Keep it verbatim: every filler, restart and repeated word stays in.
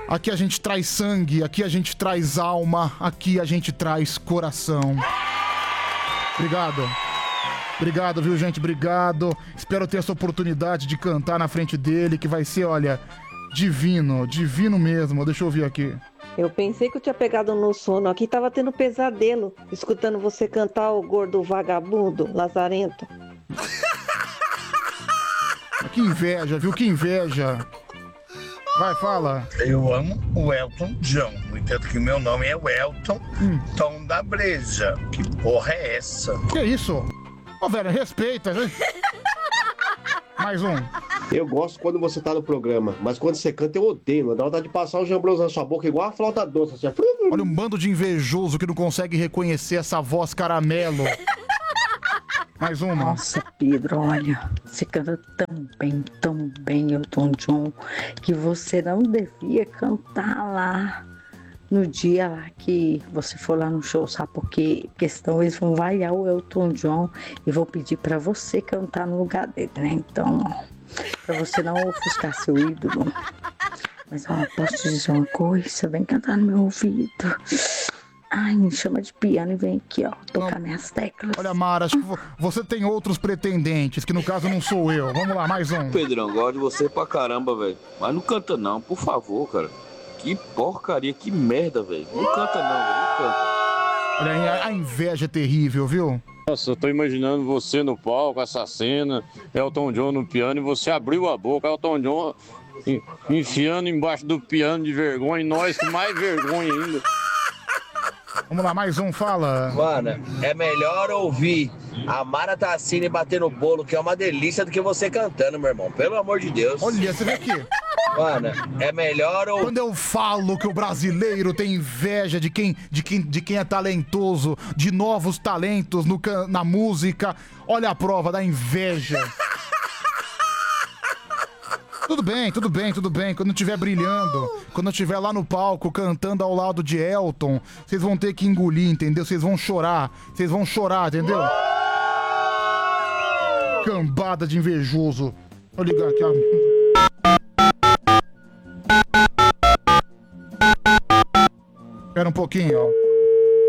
Aqui a gente traz sangue, aqui a gente traz alma, aqui a gente traz coração. Obrigado. Obrigado, viu, gente? Obrigado. Espero ter essa oportunidade de cantar na frente dele, que vai ser, olha, divino, divino mesmo. Deixa eu ouvir aqui. Eu pensei que eu tinha pegado no sono aqui, tava tendo pesadelo, escutando você cantar o gordo vagabundo, lazarento. Que inveja, viu? Que inveja. Vai, fala. Eu amo o Elton John. No entanto que meu nome é o Elton hum. Tom da Breja. Que porra é essa? Que isso? Ô, velho, respeita, né? Mais um. Eu gosto quando você tá no programa, mas quando você canta eu odeio. Dá vontade de passar o jambroso na sua boca igual a flauta doce. Assim. Olha um bando de invejoso que não consegue reconhecer essa voz caramelo. Mais uma. Nossa, Pedro, olha, você canta tão bem, tão bem, Elton John, que você não devia cantar lá no dia lá que você for lá no show, sabe? Porque questão eles vão vaiar o Elton John e vão pedir pra você cantar no lugar dele, né? Então, pra você não ofuscar seu ídolo. Mas ó, posso te dizer uma coisa? Vem cantar no meu ouvido. Ai, me chama de piano e vem aqui, ó, tocar não. minhas teclas. Olha, Mara, acho que você tem outros pretendentes, que no caso não sou eu. Vamos lá, mais um. Pedrão, gosto de você pra caramba, velho. Mas não canta não, por favor, cara. Que porcaria, que merda, velho. Não canta não, velho, não canta. Olha, a inveja é terrível, viu? Nossa, eu tô imaginando você no palco, essa cena, Elton John no piano, e você abriu a boca, Elton John enfiando embaixo do piano de vergonha, e nós com mais vergonha ainda. Vamos lá, mais um, fala. Mano, é melhor ouvir a Mara Tassini batendo bolo, que é uma delícia, do que você cantando, meu irmão. Pelo amor de Deus. Olha, você vê aqui. Mano, é melhor ouvir... Quando eu falo que o brasileiro tem inveja de quem, de quem, de quem é talentoso, de novos talentos no, na música, olha a prova da inveja. Tudo bem, tudo bem, tudo bem. Quando eu estiver brilhando, quando eu estiver lá no palco cantando ao lado de Elton, vocês vão ter que engolir, entendeu? Vocês vão chorar, vocês vão chorar, entendeu? Cambada de invejoso. Vou ligar aqui, ó. Espera um pouquinho, ó.